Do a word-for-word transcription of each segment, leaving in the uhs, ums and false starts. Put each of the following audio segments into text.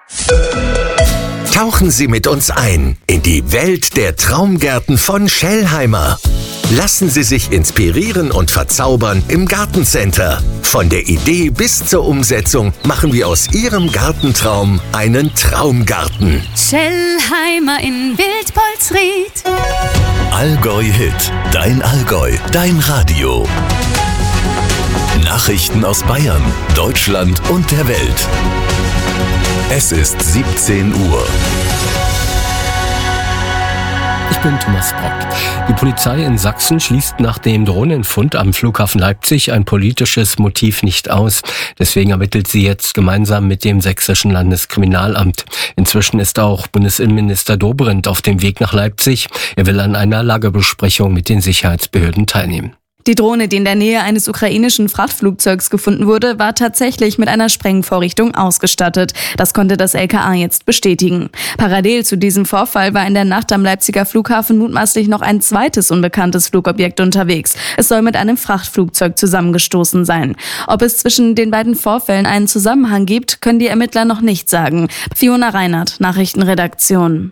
Tauchen Sie mit uns ein in die Welt der Traumgärten von Schellheimer. Lassen Sie sich inspirieren und verzaubern im Gartencenter. Von der Idee bis zur Umsetzung machen wir aus Ihrem Gartentraum einen Traumgarten. Schellheimer in Wildpolsried. Allgäu Hit, dein Allgäu, dein Radio. Nachrichten aus Bayern, Deutschland und der Welt. Es ist siebzehn Uhr. Ich bin Thomas Brock. Die Polizei in Sachsen schließt nach dem Drohnenfund am Flughafen Leipzig ein politisches Motiv nicht aus. Deswegen ermittelt sie jetzt gemeinsam mit dem Sächsischen Landeskriminalamt. Inzwischen ist auch Bundesinnenminister Dobrindt auf dem Weg nach Leipzig. Er will an einer Lagebesprechung mit den Sicherheitsbehörden teilnehmen. Die Drohne, die in der Nähe eines ukrainischen Frachtflugzeugs gefunden wurde, war tatsächlich mit einer Sprengvorrichtung ausgestattet. Das konnte das L K A jetzt bestätigen. Parallel zu diesem Vorfall war in der Nacht am Leipziger Flughafen mutmaßlich noch ein zweites unbekanntes Flugobjekt unterwegs. Es soll mit einem Frachtflugzeug zusammengestoßen sein. Ob es zwischen den beiden Vorfällen einen Zusammenhang gibt, können die Ermittler noch nicht sagen. Fiona Reinhardt, Nachrichtenredaktion.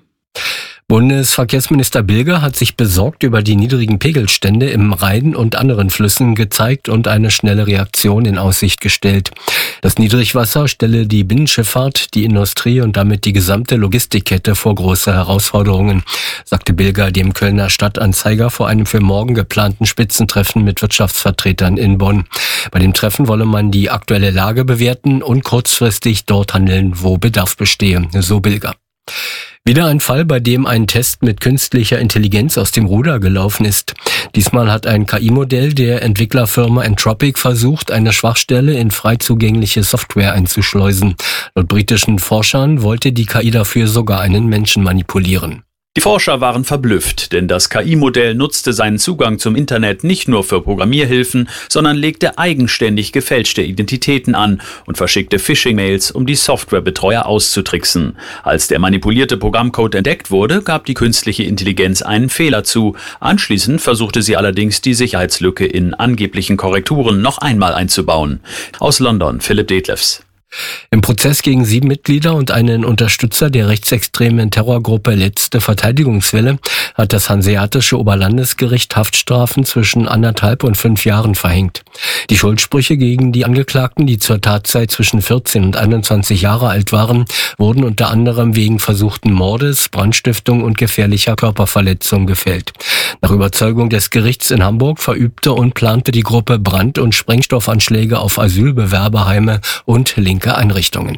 Bundesverkehrsminister Bilger hat sich besorgt über die niedrigen Pegelstände im Rhein und anderen Flüssen gezeigt und eine schnelle Reaktion in Aussicht gestellt. Das Niedrigwasser stelle die Binnenschifffahrt, die Industrie und damit die gesamte Logistikkette vor große Herausforderungen, sagte Bilger dem Kölner Stadtanzeiger vor einem für morgen geplanten Spitzentreffen mit Wirtschaftsvertretern in Bonn. Bei dem Treffen wolle man die aktuelle Lage bewerten und kurzfristig dort handeln, wo Bedarf bestehe, so Bilger. Wieder ein Fall, bei dem ein Test mit künstlicher Intelligenz aus dem Ruder gelaufen ist. Diesmal hat ein K I-Modell der Entwicklerfirma Anthropic versucht, eine Schwachstelle in frei zugängliche Software einzuschleusen. Laut britischen Forschern wollte die K I dafür sogar einen Menschen manipulieren. Die Forscher waren verblüfft, denn das K I-Modell nutzte seinen Zugang zum Internet nicht nur für Programmierhilfen, sondern legte eigenständig gefälschte Identitäten an und verschickte Phishing-Mails, um die Softwarebetreuer auszutricksen. Als der manipulierte Programmcode entdeckt wurde, gab die künstliche Intelligenz einen Fehler zu. Anschließend versuchte sie allerdings, die Sicherheitslücke in angeblichen Korrekturen noch einmal einzubauen. Aus London, Philipp Detlefs. Im Prozess gegen sieben Mitglieder und einen Unterstützer der rechtsextremen Terrorgruppe Letzte Verteidigungswelle hat das Hanseatische Oberlandesgericht Haftstrafen zwischen anderthalb und fünf Jahren verhängt. Die Schuldsprüche gegen die Angeklagten, die zur Tatzeit zwischen vierzehn und einundzwanzig Jahre alt waren, wurden unter anderem wegen versuchten Mordes, Brandstiftung und gefährlicher Körperverletzung gefällt. Nach Überzeugung des Gerichts in Hamburg verübte und plante die Gruppe Brand- und Sprengstoffanschläge auf Asylbewerberheime und linke Einrichtungen.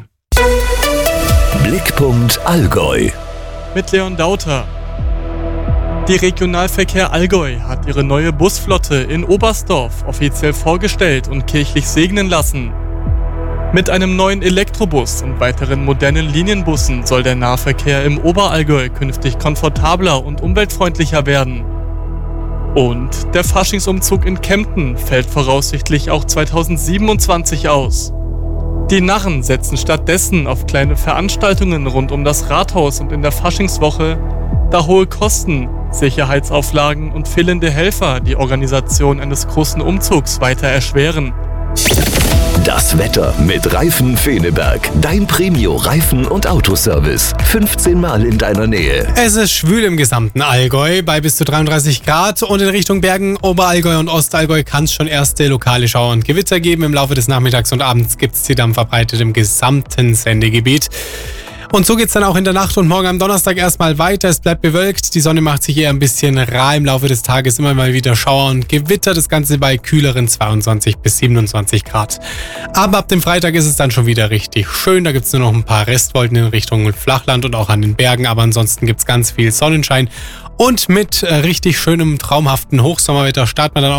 Blickpunkt Allgäu. Mit Leon Dauter. Die Regionalverkehr Allgäu hat ihre neue Busflotte in Oberstdorf offiziell vorgestellt und kirchlich segnen lassen. Mit einem neuen Elektrobus und weiteren modernen Linienbussen soll der Nahverkehr im Oberallgäu künftig komfortabler und umweltfreundlicher werden. Und der Faschingsumzug in Kempten fällt voraussichtlich auch zweitausendsiebenundzwanzig aus. Die Narren setzen stattdessen auf kleine Veranstaltungen rund um das Rathaus und in der Faschingswoche, da hohe Kosten, Sicherheitsauflagen und fehlende Helfer die Organisation eines großen Umzugs weiter erschweren. Das Wetter mit Reifen Feneberg. Dein Premio-Reifen- und Autoservice. fünfzehn Mal in deiner Nähe. Es ist schwül im gesamten Allgäu bei bis zu dreiunddreißig Grad und in Richtung Bergen, Oberallgäu und Ostallgäu kann es schon erste lokale Schauer und Gewitter geben. Im Laufe des Nachmittags und Abends gibt es sie dann verbreitet im gesamten Sendegebiet. Und so geht's dann auch in der Nacht und morgen am Donnerstag erstmal weiter. Es bleibt bewölkt, die Sonne macht sich eher ein bisschen rar im Laufe des Tages, immer mal wieder Schauer und Gewitter. Das Ganze bei kühleren zweiundzwanzig bis siebenundzwanzig Grad. Aber ab dem Freitag ist es dann schon wieder richtig schön. Da gibt's nur noch ein paar Restwolken in Richtung Flachland und auch an den Bergen. Aber ansonsten gibt's ganz viel Sonnenschein. Und mit richtig schönem, traumhaften Hochsommerwetter starten wir dann auch